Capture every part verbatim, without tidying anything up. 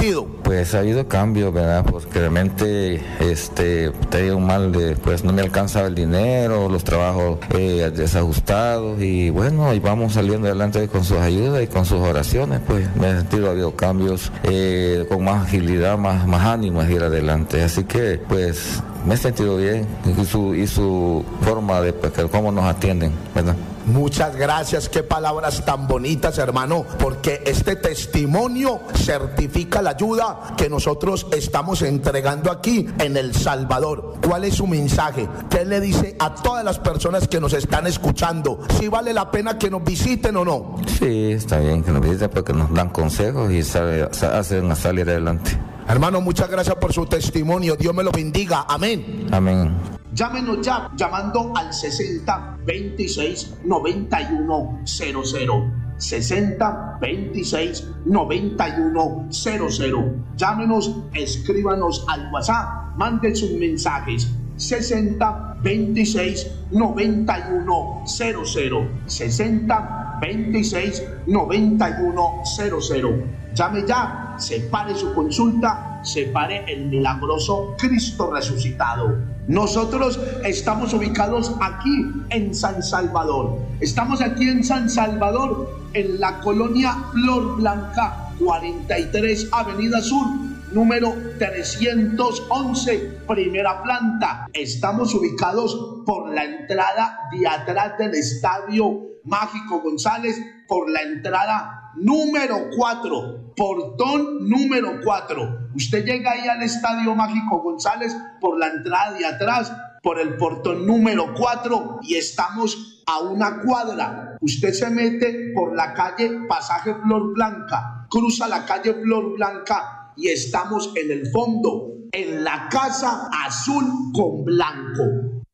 sentido? Pues ha habido cambios, ¿verdad? Porque realmente este, tenía un mal de, pues no me alcanzaba el dinero, los trabajos eh, desajustados y bueno, y vamos saliendo adelante con sus ayudas y con sus oraciones, pues me he sentido ha habido cambios eh, con más agilidad, más, más ánimo a ir adelante. Así que pues me he sentido bien y su, y su forma de pues, cómo nos atienden, ¿verdad? Muchas gracias, qué palabras tan bonitas, hermano, porque este testimonio certifica la ayuda que nosotros estamos entregando aquí en El Salvador. ¿Cuál es su mensaje? ¿Qué le dice a todas las personas que nos están escuchando? ¿Si vale la pena que nos visiten o no? Sí, está bien que nos visiten porque nos dan consejos y sabe, hacen salir adelante. Hermano, muchas gracias por su testimonio. Dios me lo bendiga. Amén. Amén. Llámenos ya llamando al sesenta veintiséis noventa y uno cero cero. sesenta veintiséis noventa y uno cero cero. Llámenos, escríbanos al WhatsApp, manden sus mensajes. sesenta veintiséis noventa y uno cero cero. sesenta veintiséis noventa y uno cero cero. Llame ya, separe su consulta, separe el milagroso Cristo resucitado. Nosotros estamos ubicados aquí en San Salvador. Estamos aquí en San Salvador, en la colonia Flor Blanca, cuarenta y tres Avenida Sur, número trescientos once, primera planta. Estamos ubicados por la entrada de atrás del Estadio Mágico González, por la entrada número cuatro, portón número cuatro. Usted llega ahí al Estadio Mágico González por la entrada de atrás, por el portón número cuatro, y estamos a una cuadra. Usted se mete por la calle Pasaje Flor Blanca, cruza la calle Flor Blanca y estamos en el fondo, en la casa azul con blanco.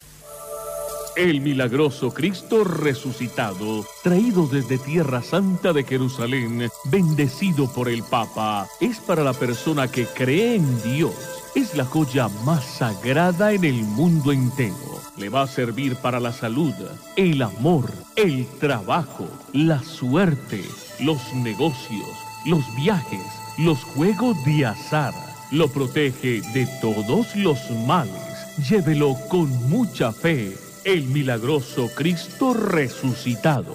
El milagroso Cristo resucitado, traído desde Tierra Santa de Jerusalén, bendecido por el Papa, es para la persona que cree en Dios. Es la joya más sagrada en el mundo entero. Le va a servir para la salud, el amor, el trabajo, la suerte, los negocios, los viajes, los juegos de azar. Lo protege de todos los males. Llévelo con mucha fe. El milagroso Cristo resucitado.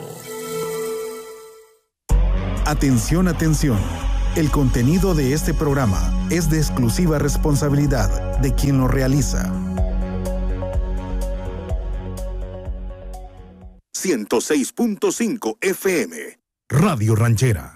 Atención, atención. El contenido de este programa es de exclusiva responsabilidad de quien lo realiza. ciento seis punto cinco F M Radio Ranchera.